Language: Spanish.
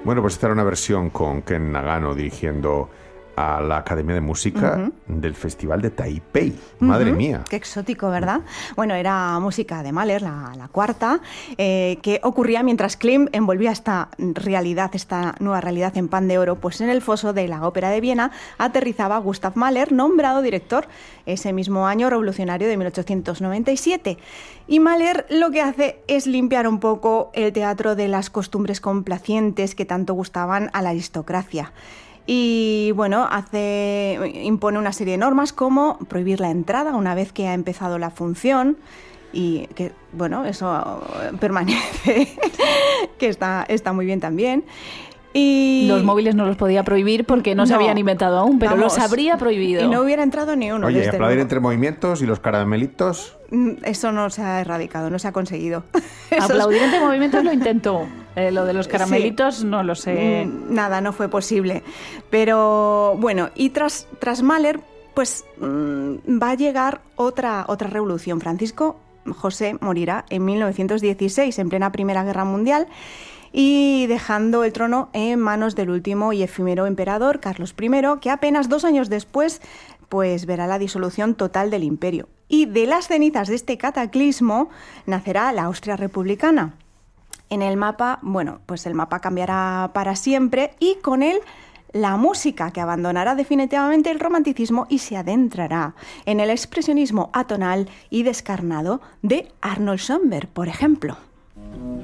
Bueno, pues esta era una versión con Ken Nagano dirigiendo a la Academia de Música del Festival de Taipei. Madre mía. Qué exótico, ¿verdad? Bueno, era música de Mahler, la cuarta, que ocurría mientras Klimt envolvía esta nueva realidad en pan de oro, pues en el foso de la Ópera de Viena aterrizaba Gustav Mahler, nombrado director ese mismo año revolucionario de 1897. Y Mahler lo que hace es limpiar un poco el teatro de las costumbres complacientes que tanto gustaban a la aristocracia. Y bueno, impone una serie de normas como prohibir la entrada una vez que ha empezado la función, y que, bueno, eso permanece, que está muy bien también. Y los móviles no los podía prohibir porque no se habían inventado aún, pero los habría prohibido. Y no hubiera entrado ni uno. Oye, aplaudir entre movimientos y los caramelitos. Eso no se ha erradicado, no se ha conseguido. Aplaudir entre movimientos lo intentó. Lo de los caramelitos sí. No lo sé. Nada, no fue posible. Pero bueno, y tras Mahler, pues va a llegar otra revolución. Francisco José morirá en 1916, en plena Primera Guerra Mundial, y dejando el trono en manos del último y efímero emperador, Carlos I, que apenas 2 años después pues verá la disolución total del imperio. Y de las cenizas de este cataclismo nacerá la Austria republicana. En el mapa, bueno, pues el mapa cambiará para siempre y con él la música, que abandonará definitivamente el romanticismo y se adentrará en el expresionismo atonal y descarnado de Arnold Schoenberg, por ejemplo.